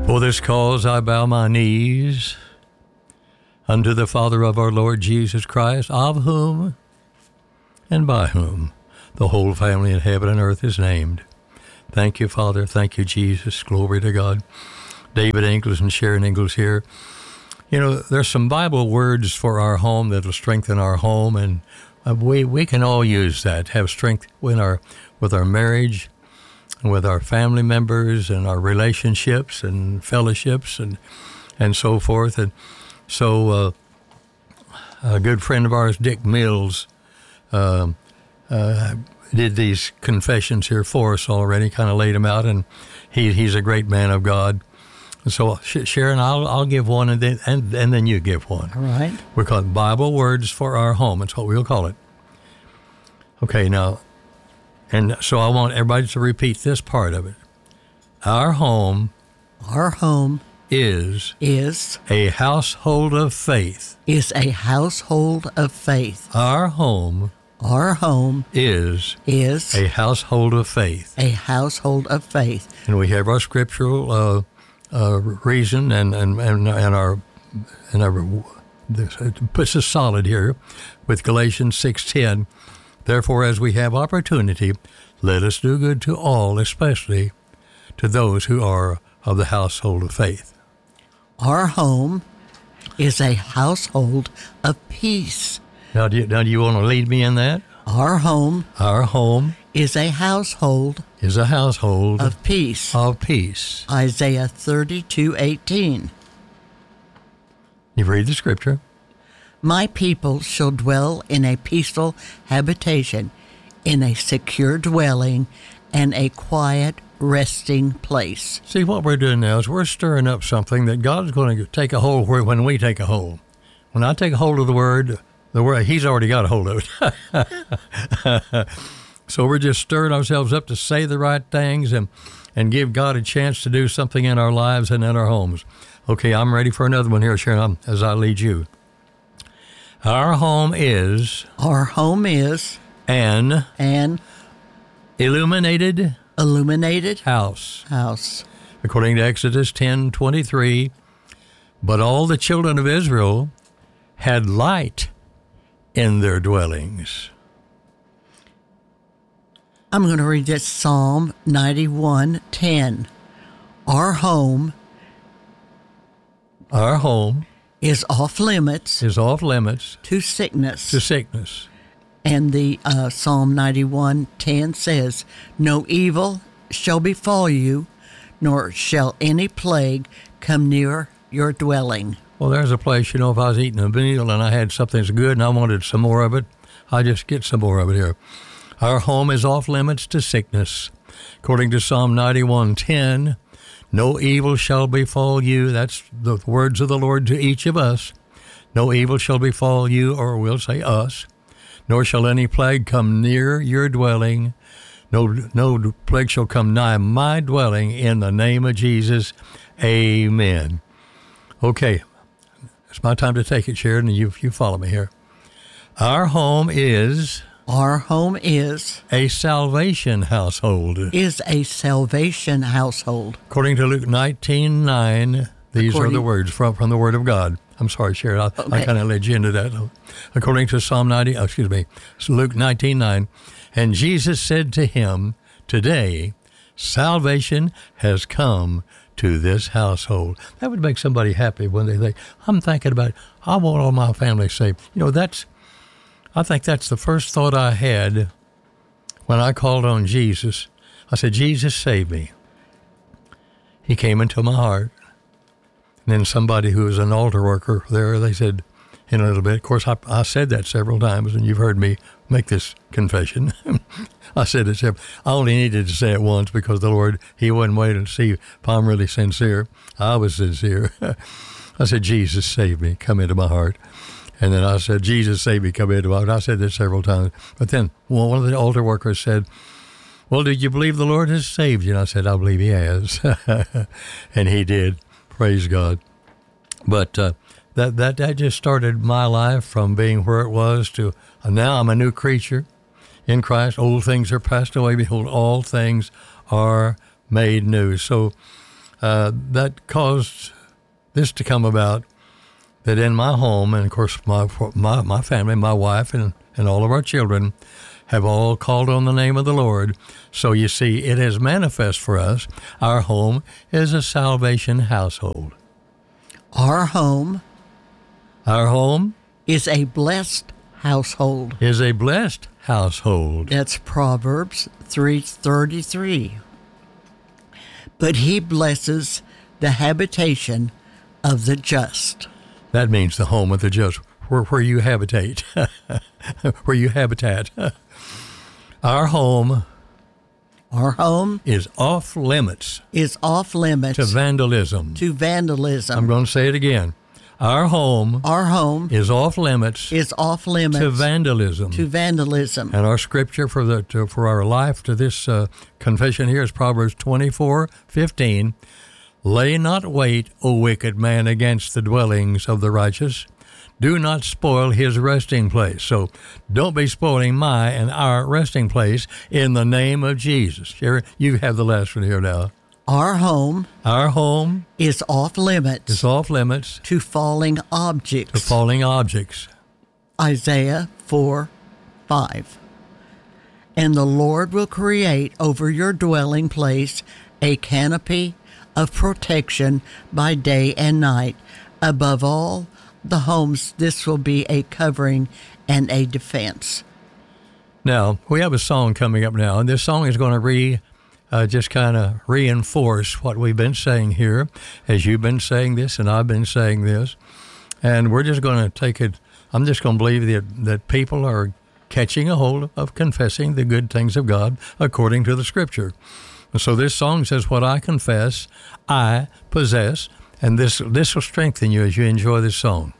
For this cause I bow my knees unto the Father of our Lord Jesus Christ, of whom and by whom the whole family in heaven and earth is named. Thank you, Father. Thank you, Jesus. Glory to God. David Ingles and Sharon Ingles here. You know, there's some Bible words for our home that will strengthen our home, and we can all use that, have strength with our marriage, and with our family members and our relationships and fellowships and so forth. And so a good friend of ours, Dick Mills, did these confessions here for us already, kind of laid them out, and he's a great man of God. And so, Sharon, I'll give one, and then you give one. All right. We're called Bible Words for Our Home. That's what we'll call it. Okay, now, and so I want everybody to repeat this part of it. Our home is a household of faith. Is a household of faith. Our home is a household of faith. A household of faith. And we have our scriptural reason and our it puts us solid here with Galatians 6:10. Therefore, as we have opportunity, let us do good to all, especially to those who are of the household of faith. Our home is a household of peace. Now, do you want to lead me in that? Our home is a household of peace. Of peace. Isaiah 32:18. You read the scripture. My people shall dwell in a peaceful habitation, in a secure dwelling, and a quiet resting place. See, what we're doing now is we're stirring up something that God's going to take a hold of when we take a hold. When I take a hold of the word, He's already got a hold of it. So we're just stirring ourselves up to say the right things and give God a chance to do something in our lives and in our homes. Okay, I'm ready for another one here, Sharon, as I lead you. Our home is an illuminated house. According to Exodus 10:23, but all the children of Israel had light in their dwellings. I'm going to read this Psalm 91:10. Our home is off limits to sickness. And the Psalm 91:10 says, no evil shall befall you, nor shall any plague come near your dwelling. Well, there's a place, if I was eating a meal and I had something that's good and I wanted some more of it, I just get some more of it here. Our home is off limits to sickness. According to Psalm 91:10, no evil shall befall you. That's the words of the Lord to each of us. No evil shall befall you, or we'll say us, nor shall any plague come near your dwelling. No plague shall come nigh my dwelling, in the name of Jesus. Amen. Okay, it's my time to take it, Sharon, and you follow me here. Our home is a salvation household. According to Luke 19:9, these are the words from the Word of God. I'm sorry, Sharon, I kind of led you into that. According to Luke 19:9, and Jesus said to him, today salvation has come to this household. That would make somebody happy when they think, I'm thinking about it. I want all my family saved. I think that's the first thought I had when I called on Jesus. I said, Jesus, save me. He came into my heart. And then somebody who was an altar worker there, they said, in a little bit, of course, I said that several times, and you've heard me make this confession. I said it several. I only needed to say it once because the Lord, He wasn't waiting to see if I'm really sincere. I was sincere. I said, Jesus, save me. Come into my heart. And then I said, Jesus, save me. Come into my heart. I said this several times. But then one of the altar workers said, well, did you believe the Lord has saved you? And I said, I believe He has. And He did. Praise God. But that just started my life from being where it was to now I'm a new creature in Christ. Old things are passed away. Behold, all things are made new. So that caused this to come about, that in my home, and of course my family, my wife, and all of our children have all called on the name of the Lord. So you see, it has manifest for us. Our home is a salvation household. Our home is a blessed household. Is a blessed household. That's Proverbs 3:33. But he blesses the habitation of the just. That means the home of the just, where you habitate, where you habitat. Our home is off limits. To vandalism. I'm going to say it again. Our home is off limits. To vandalism. And our scripture for our life to this confession here is Proverbs 24:15. Lay not wait, O wicked man, against the dwellings of the righteous. Do not spoil his resting place. So don't be spoiling my and our resting place in the name of Jesus. Sherry, you have the last one here now. Our home is off limits. To falling objects. Isaiah 4:5. And the Lord will create over your dwelling place a canopy of protection by day and night. Above all the homes, this will be a covering and a defense. Now, we have a song coming up now, and this song is going to just kind of reinforce what we've been saying here, as you've been saying this and I've been saying this. And we're just going to take it, I'm just going to believe that people are catching a hold of confessing the good things of God according to the Scripture. And so this song says, what I confess, I possess. And this will strengthen you as you enjoy this song.